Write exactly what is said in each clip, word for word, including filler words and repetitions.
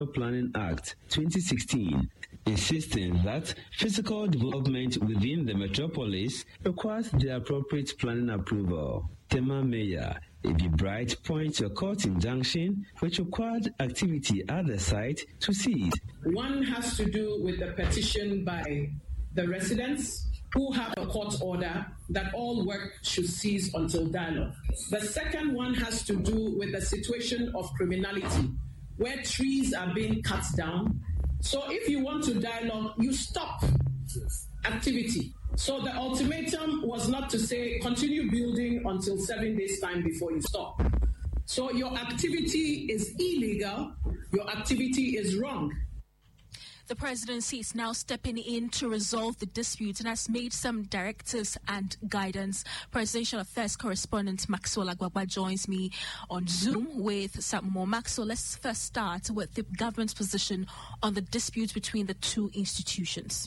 Planning Act twenty sixteen, insisting that physical development within the metropolis requires the appropriate planning approval. Tema Mayor Ebi Bright points to a court injunction which required activity at the site to cease. One has to do with the petition by the residents who have a court order that all work should cease until dialogue. The second one has to do with the situation of criminality, where trees are being cut down. So if you want to dialogue, you stop activity. So the ultimatum was not to say continue building until seven days time before you stop. So your activity is illegal, your activity is wrong. The presidency is now stepping in to resolve the dispute and has made some directives and guidance. Presidential Affairs correspondent Maxwell Agwagba joins me on Zoom with some more. Maxwell, let's first start with the government's position on the dispute between the two institutions.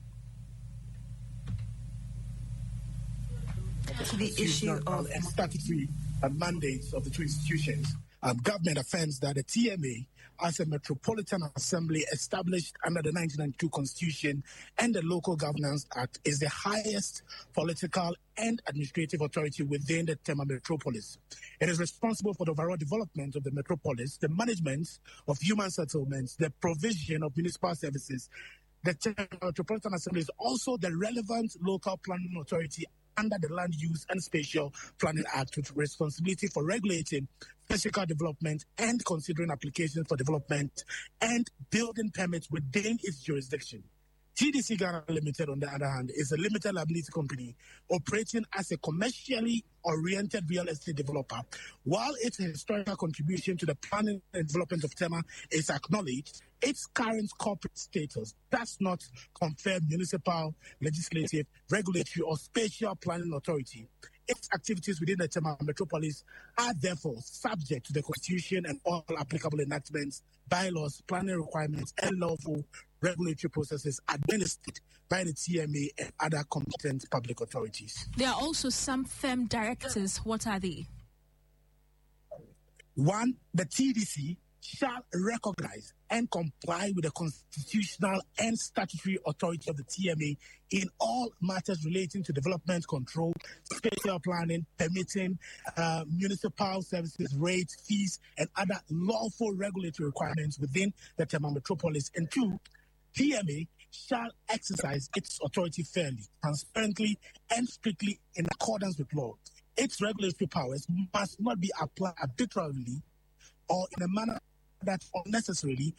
To the issue of statutory mandates of the two institutions, um, government affirms that the T M A, as a Metropolitan Assembly established under the nineteen ninety-two Constitution and the Local Governance Act, is the highest political and administrative authority within the Tema metropolis. It is responsible for the overall development of the metropolis, the management of human settlements, the provision of municipal services. The Tema Metropolitan Assembly is also the relevant local planning authority under the Land Use and Spatial Planning Act, with responsibility for regulating physical development and considering applications for development and building permits within its jurisdiction. T D C Ghana Limited, on the other hand, is a limited liability company operating as a commercially oriented real estate developer. While its historical contribution to the planning and development of Tema is acknowledged, its current corporate status does not confer municipal, legislative, regulatory, or spatial planning authority. Its activities within the Tema metropolis are therefore subject to the Constitution and all applicable enactments, bylaws, planning requirements, and lawful regulatory processes administered by the T M A and other competent public authorities. There are also some firm directives. What are they? One, the T D C shall recognize and comply with the constitutional and statutory authority of the T M A in all matters relating to development control, spatial planning, permitting, uh, municipal services, rates, fees, and other lawful regulatory requirements within the Tema metropolis. And two, T M A shall exercise its authority fairly, transparently, and strictly in accordance with law. Its regulatory powers must not be applied arbitrarily or in a manner that unnecessarily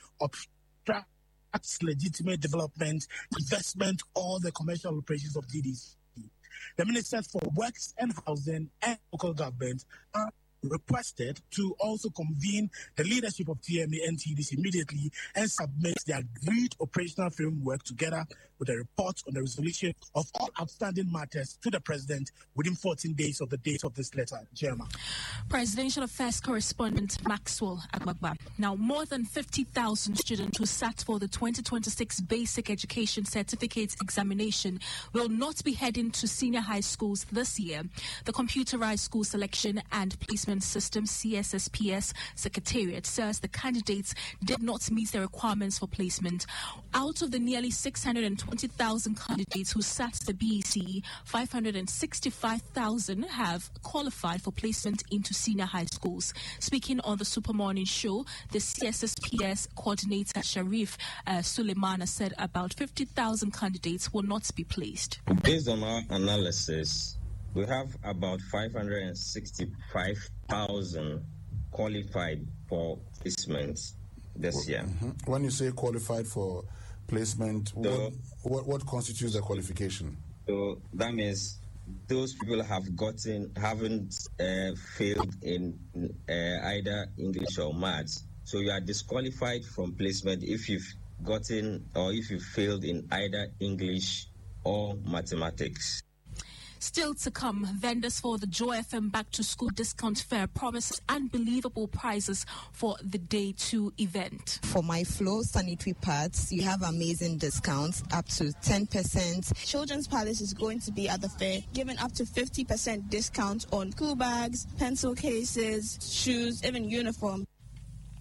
obstructs legitimate development, investment, or the commercial operations of T D C. The Ministers for Works and Housing and Local Government are requested to also convene the leadership of T M A and T D C immediately and submit the agreed operational framework together with a report on the resolution of all outstanding matters to the President within fourteen days of the date of this letter. Chairman. Presidential Affairs correspondent Maxwell Agwagba. Now, more than fifty thousand students who sat for the twenty twenty-six Basic Education Certificate examination will not be heading to senior high schools this year. The Computerized School Selection and Placement System C S S P S Secretariat says the candidates did not meet the requirements for placement. Out of the nearly six hundred twenty thousand candidates who sat the B E C E, five hundred sixty-five thousand have qualified for placement into senior high schools. Speaking on the Super Morning Show, the C S S P S coordinator Sharif uh, Suleimana said about fifty thousand candidates will not be placed. Based on our analysis, we have about five hundred sixty-five thousand qualified for placement this year. Mm-hmm. When you say qualified for placement, so, what, what what constitutes a qualification? So that means those people have gotten, haven't uh, failed in uh, either English or maths. So you are disqualified from placement if you've gotten or if you failed in either English or mathematics. Still to come, vendors for the Joy F M Back to School Discount Fair promises unbelievable prizes for the Day two event. For My Flow sanitary pads, you have amazing discounts up to ten percent. Children's Palace is going to be at the fair, giving up to fifty percent discount on school bags, pencil cases, shoes, even uniforms.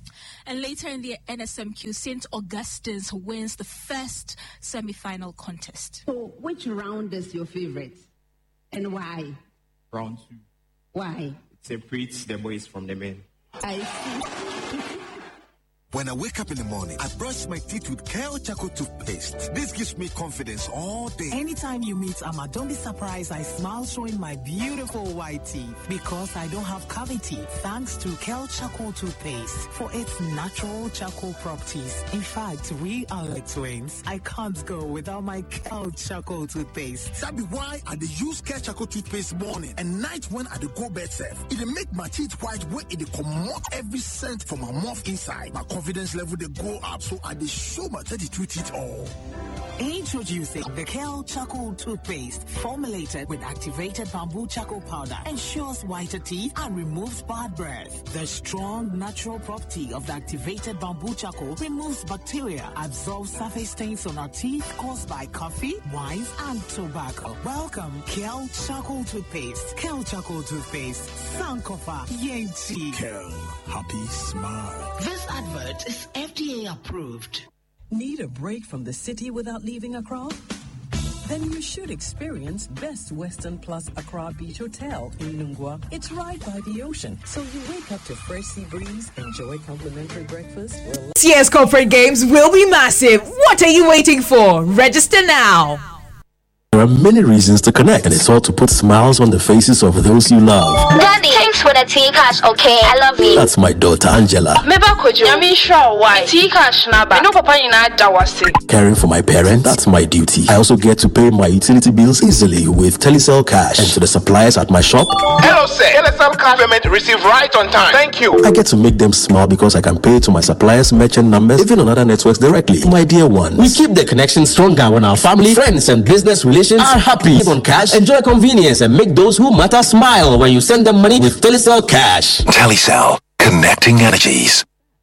And later in the N S M Q, Saint Augustine's wins the first semi-final contest. So which round is your favorite and why? Round two. Why? It separates the boys from the men. I see. When I wake up in the morning, I brush my teeth with Kale Charcoal toothpaste. This gives me confidence all day. Anytime you meet Amma, don't be surprised I smile showing my beautiful white teeth because I don't have cavity thanks to Kale Charcoal toothpaste for its natural charcoal properties. In fact, we are like twins. I can't go without my Kale Charcoal toothpaste. That be why I dey use Kale Charcoal toothpaste morning and night when I dey go bed safe. It dey make my teeth white when it dey comot every scent from my mouth inside. My confidence level they go up, so I dey show my thirty-two teeth all. Introducing the Kale Charcoal toothpaste, formulated with activated bamboo charcoal powder, ensures whiter teeth and removes bad breath. The strong natural property of the activated bamboo charcoal removes bacteria, absorbs surface stains on our teeth caused by coffee, wines, and tobacco. Welcome, Kale Charcoal toothpaste. Kale Charcoal toothpaste. Sankofa Yenti. Kale, happy smile. This advert is F D A approved. Need a break from the city without leaving Accra? Then you should experience Best Western Plus Accra Beach Hotel in Nungwa. It's right by the ocean, so you wake up to fresh sea breeze, enjoy complimentary breakfast. This year's corporate games will be massive. What are you waiting for? Register now. There are many reasons to connect, and it's all to put smiles on the faces of those you love. Daddy, thanks for the tea cash, okay? I love you. That's my daughter Angela. Caring for my parents, that's my duty. I also get to pay my utility bills easily with Telecel Cash. And to the suppliers at my shop, hello sir, Telecel Cash payment received right on time. Thank you. I get to make them smile because I can pay to my suppliers' merchant numbers, even on other networks directly. My dear ones, we keep the connection stronger when our family, friends, and business relations are happy. Live on cash, enjoy convenience, and make those who matter smile when you send them money with Telecel Cash. Telecel, connecting energies.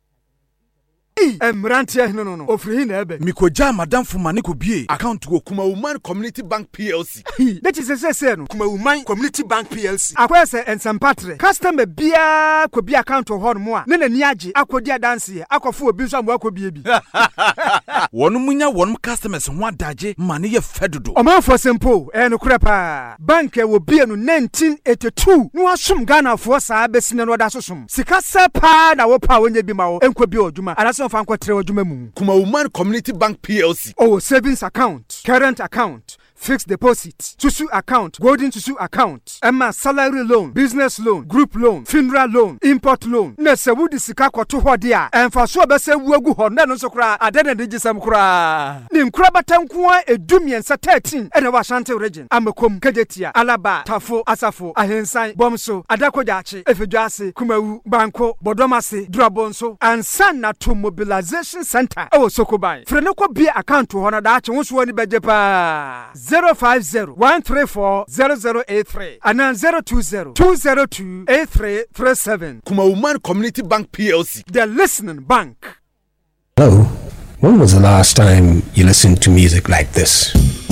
Emrantia no no no ofri na ebe mikoja madam fumane ko bie account wo Kuma Woman Community Bank P L C. That is say say no Kuma Woman Community Bank P L C. Akwese ensempatre customer bia ko bia account ho no mo a ne nani age akodi adanse akofo obi nso amwa ko bia bi. Wonu munya wonu customers ho adaje mane ye fedodo. Omanfo simple e no kure pa bank e wo bia no nineteen eighty-two no asum Ghana fo saa besine no da sosum sika sepa na wo pa wonye bi ma wo enko bi oduma anaso Kuma Woman Community Bank P L C. Oh, savings account, current account, fixed deposit, Susu account, golden Susu account, Emma salary loan, business loan, group loan, funeral loan, import loan. Nese wudi sika kwa tu hodia. Enfa so bese wuegu ho na no so kra adene de gisam kra. Nim kra batankuwa edumien sa thirteen ene wa Ashanti region. Amekom Kejetia, Alaba, Tafo, Asafo, Ahensan, Bomso, Adakojachi, Efeduase, Kumawu, Banko, Bodomase, Drabonso, and Sana to Mobilization Center. Oh, Sokobai. Frenoko be account to honor that won't wani bejepa. zero five zero one three four zero zero eight three and then zero two zero two zero two eight three three seven. Kuma Woman Community Bank P L C. The listening bank. Hello. When was the last time you listened to music like this?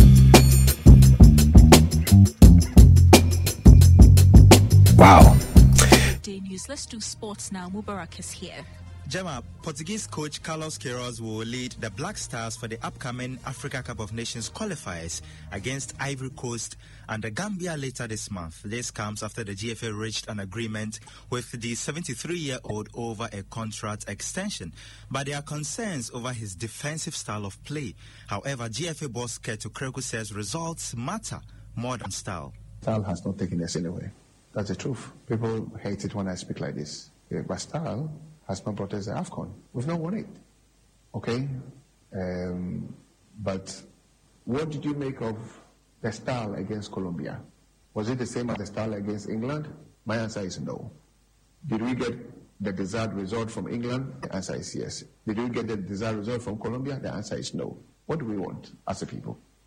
Wow. Day news. Let's do sports now. Mubarak is here. Gemma, Portuguese coach Carlos Queiroz will lead the Black Stars for the upcoming Africa Cup of Nations qualifiers against Ivory Coast and the Gambia later this month. This comes after the G F A reached an agreement with the seventy-three-year-old over a contract extension, but there are concerns over his defensive style of play. However, G F A boss Keto Kreku says results matter more than style. Style has not taken us anywhere. That's the truth. People hate it when I speak like this. Yeah, but style has not brought us the AFCON. We've not won it. Okay? Um, but what did you make of the style against Colombia? Was it the same as the style against England? My answer is no. Did we get the desired result from England? The answer is yes. Did we get the desired result from Colombia? The answer is no. What do we want as a people?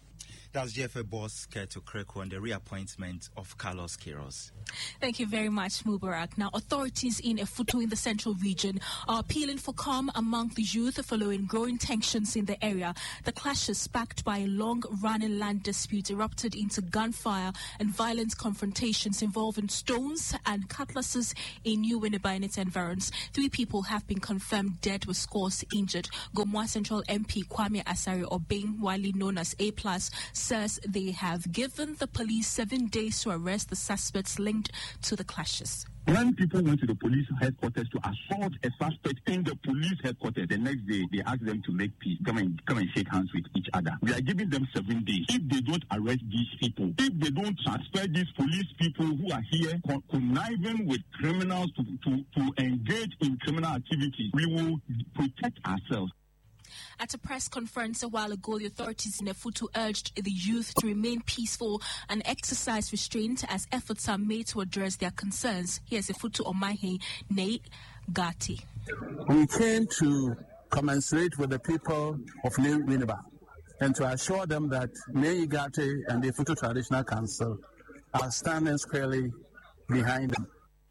That's G F A boss Keto Kreko on the reappointment of Carlos Queiroz. Thank you very much, Mubarak. Now, authorities in Efutu in the central region are appealing for calm among the youth following growing tensions in the area. The clashes, sparked by a long-running land dispute, erupted into gunfire and violent confrontations involving stones and cutlasses in New Winneba and its environs. Three people have been confirmed dead with scores injured. Gomoa Central M P Kwame Asare Obeng, widely known as A Plus, says they have given the police seven days to arrest the suspects linked to the clashes. When people went to the police headquarters to assault a suspect in the police headquarters, the next day they asked them to make peace, come and come and shake hands with each other. We are giving them seven days. If they don't arrest these people, if they don't transfer these police people who are here con- conniving with criminals to, to, to engage in criminal activities, we will protect ourselves. At a press conference a while ago, the authorities in Efutu urged the youth to remain peaceful and exercise restraint as efforts are made to address their concerns. Here's Efutu Omahe Nate Gati. We came to commiserate with the people of New Winneba and to assure them that Nate Gati and the Efutu Traditional Council are standing squarely behind them.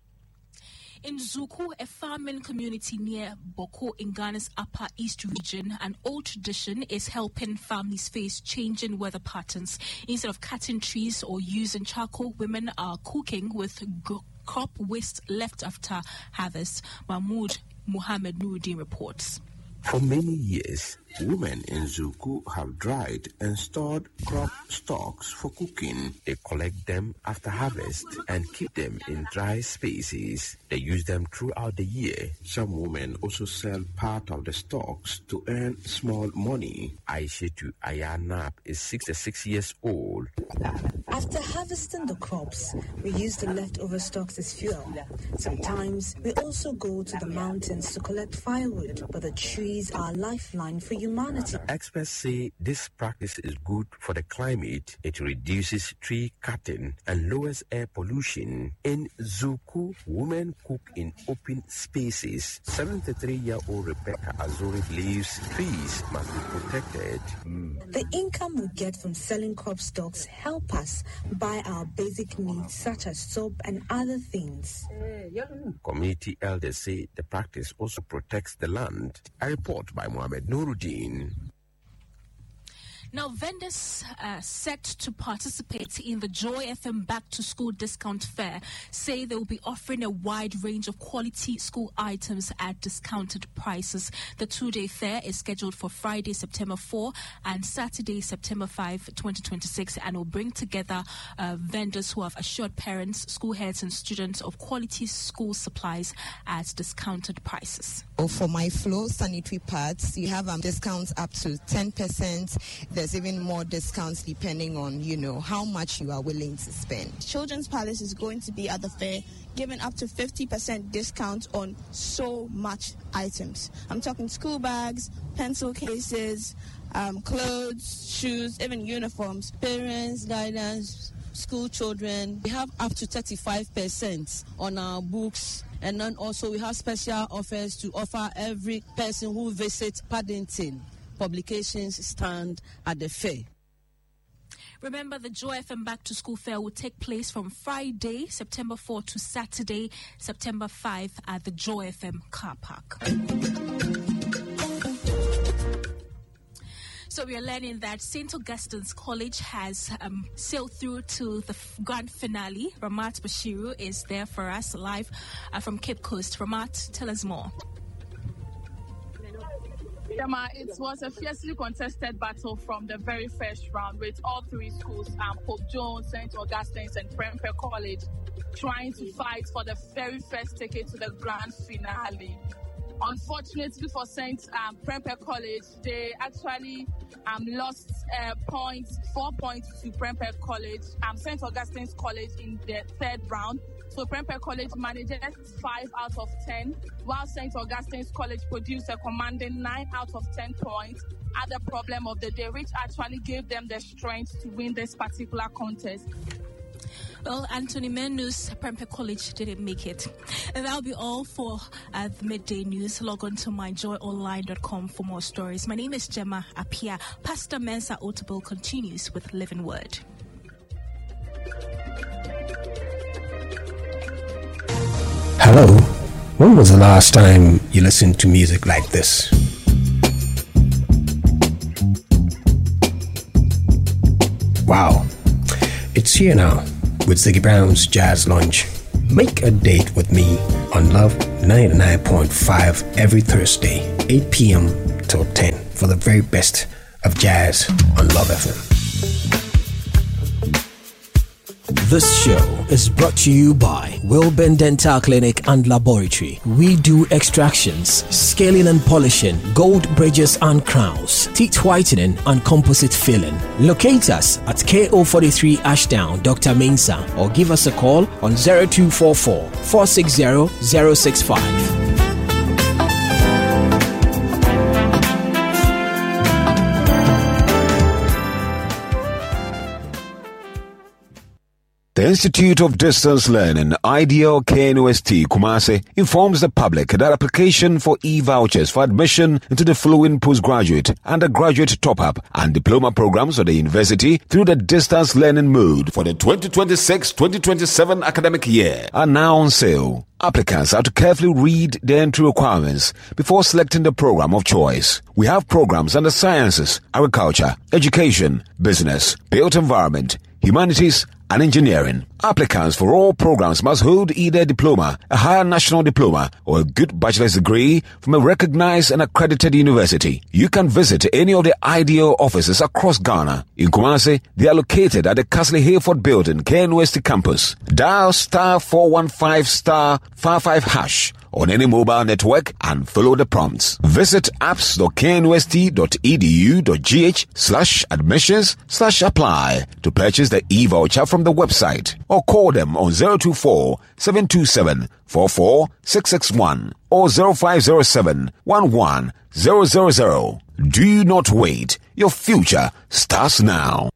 In Zuku, a farming community near Boko in Ghana's Upper East region, an old tradition is helping families face changing weather patterns. Instead of cutting trees or using charcoal, women are cooking with g- crop waste left after harvest. Mahmoud Muhammad Nuruddin reports. For many years, women in Zuku have dried and stored crop stalks for cooking. They collect them after harvest and keep them in dry spaces. They use them throughout the year. Some women also sell part of the stalks to earn small money. Aishetu Ayanap is sixty-six years old. After harvesting the crops, we use the leftover stalks as fuel. Sometimes we also go to the mountains to collect firewood, but the trees are a lifeline for humanity. Experts say this practice is good for the climate. It reduces tree cutting and lowers air pollution. In Zuku, women cook in open spaces. seventy-three-year-old Rebecca Azuri believes trees must be protected. Mm. The income we get from selling crop stalks help us buy our basic needs such as soap and other things. Community elders say the practice also protects the land. A report by Mohammed Nuruddin. Now, vendors uh, set to participate in the Joy F M Back to School Discount Fair say they will be offering a wide range of quality school items at discounted prices. The two-day fair is scheduled for Friday, September fourth and Saturday, September fifth, twenty twenty-six, and will bring together uh, vendors who have assured parents, school heads, and students of quality school supplies at discounted prices. Oh, for my flow sanitary pads, you have um, discounts up to ten percent. There's even more discounts depending on, you know, how much you are willing to spend. Children's Palace is going to be at the fair, giving up to fifty percent discount on so much items. I'm talking school bags, pencil cases, um, clothes, shoes, even uniforms, parents, guidance, school children. We have up to thirty-five percent on our books, and then also we have special offers to offer every person who visits Paddington Publications stand at the fair. Remember, the Joy F M Back to School Fair will take place from Friday, September fourth to Saturday, September fifth at the Joy F M car park. So we are learning that Saint Augustine's College has um, sailed through to the f- grand finale. Ramat Bashiru is there for us live uh, from Cape Coast. Ramat, tell us more. Emma, it was a fiercely contested battle from the very first round, with all three schools, um, Pope Jones, Saint Augustine's, and Prempeh College, trying to fight for the very first ticket to the grand finale. Unfortunately for Saint Um, Prempeh College, they actually um, lost uh, points, four points to Prempeh College, um, Saint Augustine's College in the third round. So Prempeh College managed five out of ten, while Saint Augustine's College produced a commanding nine out of ten points at the problem of the day, which actually gave them the strength to win this particular contest. Well, Anthony Menus, Prempeh College didn't make it. And that'll be all for uh, the midday news. Log on to my joy online dot com for more stories. My name is Gemma Apia. Pastor Mensa Otabil continues with Living Word. Hello. When was the last time you listened to music like this? Wow. It's here now with Ziggy Brown's Jazz Lunch. Make a date with me on Love ninety-nine point five every Thursday, eight p.m. till ten for the very best of jazz on Love F M. This show is brought to you by Wilburn Dental Clinic and Laboratory. We do extractions, scaling and polishing, gold bridges and crowns, teeth whitening and composite filling. Locate us at K O forty-three Ashdown, Doctor Mensa, or give us a call on zero two four four, four six zero, zero six five. The Institute of Distance Learning, Ideal K N U S T Kumasi, informs the public that application for e-vouchers for admission into the following postgraduate, undergraduate top-up and diploma programs of the university through the distance learning mode for the twenty twenty-six twenty twenty-seven academic year are now on sale. Applicants have to carefully read the entry requirements before selecting the program of choice. We have programs under sciences, agriculture, education, business, built environment, humanities, and engineering. Applicants for all programs must hold either a diploma, a higher national diploma, or a good bachelor's degree from a recognized and accredited university. You can visit any of the Ideal offices across Ghana. In Kumasi, they are located at the Castle Hayford Building, K N U S T campus. Dial star four one five star five five hash on any mobile network and follow the prompts. Visit apps.knust.edu.gh slash admissions slash apply to purchase the e-voucher from the website, or call them on zero two four, seven two seven, four four six six one or zero five zero seven, one one zero zero zero. Do not wait. Your future starts now.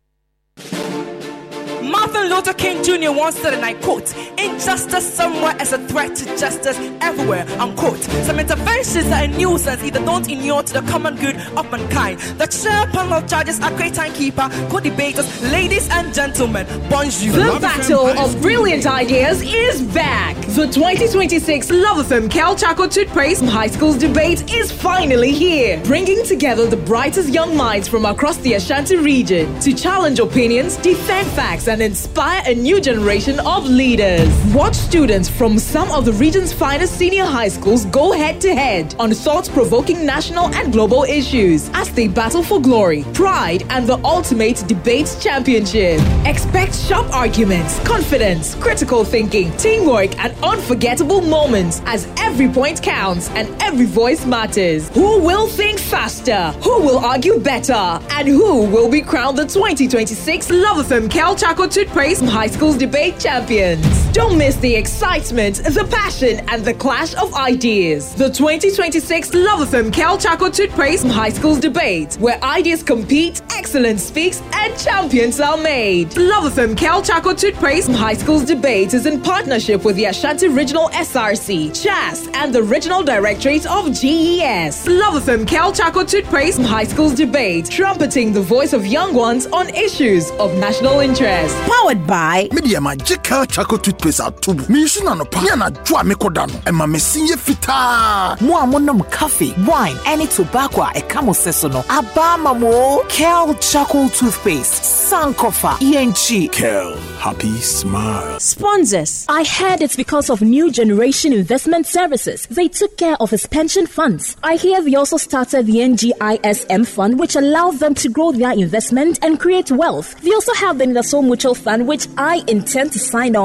Martin Luther King Junior once said, and I quote, "Injustice somewhere is a threat to justice everywhere," unquote. Some interventions are a nuisance, either don't inure to the common good of mankind. The chair panel of judges are great timekeeper, co-debaters, ladies and gentlemen, bonjour. The battle of brilliant ideas is back. The twenty twenty-six Love F M Kel Chaco Toothpaste High Schools debate is finally here, bringing together the brightest young minds from across the Ashanti region to challenge opinions, defend facts, and inspire a new generation of leaders. Watch students from some of the region's finest senior high schools go head-to-head on thought-provoking national and global issues as they battle for glory, pride, and the ultimate debate championship. Expect sharp arguments, confidence, critical thinking, teamwork, and unforgettable moments as every point counts and every voice matters. Who will think faster? Who will argue better? And who will be crowned the twenty twenty-six Love F M Kel Chaco Toothpaste High Schools debate champions? Don't miss the excitement, the passion, and the clash of ideas. The twenty twenty-six Love F M Kel Chaco Toothpaste High Schools debate, where ideas compete, excellence speaks, and champions are made. Love F M Kel Chaco Toothpaste High Schools debate is in partnership with the Ashanti Regional S R C, C H A S, and the Regional Directorate of G E S. Love F M Kel Chaco Toothpaste High Schools debate, trumpeting the voice of young ones on issues of national interest. Powered by Media Magical Chaco Toothpaste at Tubu. Mission and Piana Dwa Mekodano. And my messinye fita. Muamonum coffee, wine, any tobacco, a camo sesono. Abama mo. Kel Chaco Toothpaste. Sankofa. E N G. Kel. Happy smile. Sponsors. I heard it's because of New Generation Investment Services. They took care of his pension funds. I hear they also started the N G I S M fund, which allows them to grow their investment and create wealth. They also have the Nidaso Mutual Fund, which I intend to sign on so I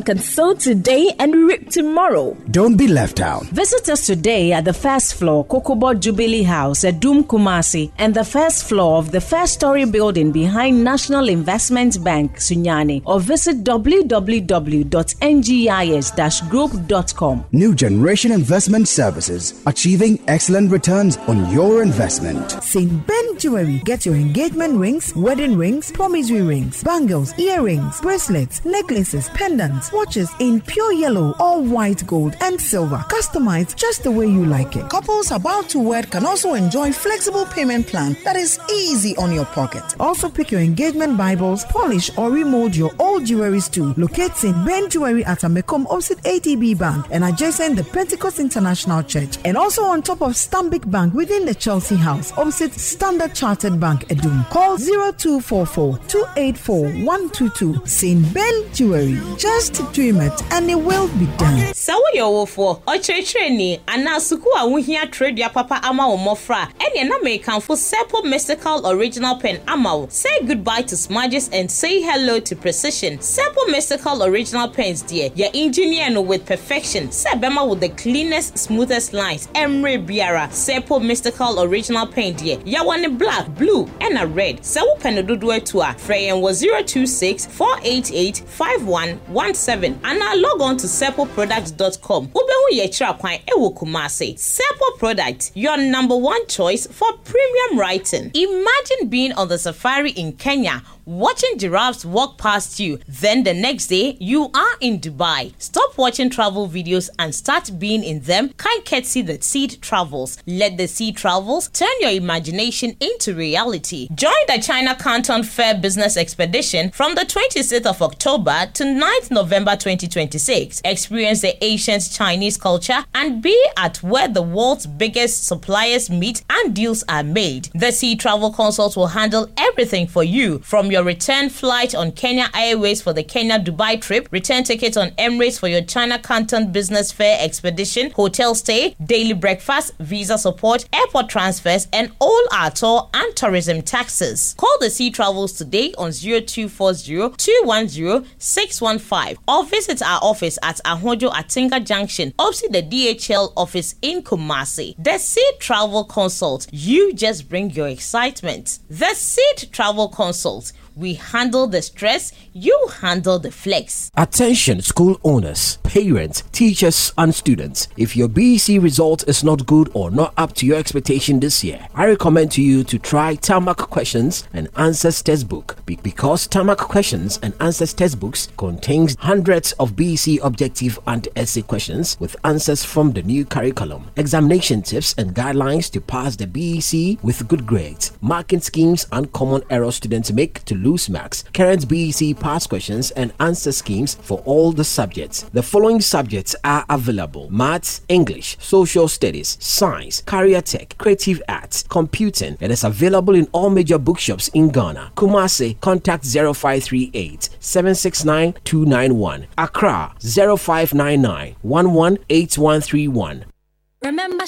can sow today and reap tomorrow. Don't be left out. Visit us today at the first floor, Kokobo Jubilee House at Doom Kumasi, and the first floor of the first story building behind National Investment Bank, Sunyani, or visit w w w dot n g i s dash group dot com. New Generation Investment Services, achieving excellent returns on your investment. Saint Ben Jewelry. Get your engagement rings, wedding rings, promissory rings, bangles, earrings, bracelets, necklaces, pendants, watches in pure yellow, all white gold and silver. Customized just the way you like it. Couples about to wed can also enjoy flexible payment plan that is easy on your pocket. Also pick your engagement Bibles, polish or remold your old jewelries too. Locate Saint Ben Jewelry at Amekom opposite A T B Bank and adjacent the Pentecost International Church, and also on top of Stanbic Bank within the Chelsea House opposite Standard Chartered Bank, Edum. Call zero two four four, two eight four, one two two. Saint Ben Jewelry. Just dream it and it will be done. So yo for Ochretreni and now suku a wuhia trade ya papa ama omofra and na American for Seppo Mystical Original Pen ama. Say goodbye to smudges and say hello to precision. Seppo Mystical Original Pens dear. Your engineer no with perfection. Sebema with the cleanest, smoothest lines. Emre Biara. Seppo Mystical Original Pen dear. Ya one black, blue and a red. Sewu penodudwe tua. Freyen was zero two six, four eight eight, five one one seven. And now log on to seppo products dot com. Ubehu ye chira kwan ewo Kumasi. Seppo Product, your number one choice for premium writing. Imagine being on the safari in Kenya, watching giraffes walk past you. Then the next day, you are in Dubai. Stop watching travel videos and start being in them. Can't get see the Seed Travels. Let the Seed Travels turn your imagination into reality. Join the China Canton Fair Business Expedition from the twenty-sixth of October to ninth of November twenty twenty-six. Experience the ancient Chinese culture and be at where the world's biggest suppliers meet and deals are made. The Sea Travel Consult will handle everything for you, from your return flight on Kenya Airways for the Kenya Dubai trip, return tickets on Emirates for your China Canton Business Fair expedition, hotel stay, daily breakfast, visa support, airport transfers, and all our tour and tourism taxes. Call the Sea Travels today on zero two four zero, two one zero, six one five or visit our office at Ahojo Atinga Junction, opposite the D H L office in Kumasi. The Seed Travel Consult. You just bring your excitement. The Seed Travel Consult. We handle the stress, you handle the flex. Attention school owners, parents, teachers and students. If your B E C result is not good or not up to your expectation this year, I recommend to you to try Tarmac Questions and Answers Textbook. Be- because Tarmac Questions and Answers Textbooks contains hundreds of B E C objective and essay questions with answers from the new curriculum, examination tips and guidelines to pass the B E C with good grades, marking schemes and common errors students make to lose marks, current B E C past questions and answer schemes for all the subjects. The following subjects are available: Maths, English, Social Studies, Science, Career Tech, Creative Arts, Computing. It is available in all major bookshops in Ghana. Kumasi, contact zero five three eight, seven six nine, two nine one. Accra, zero five nine nine, one one eight one three one. Remember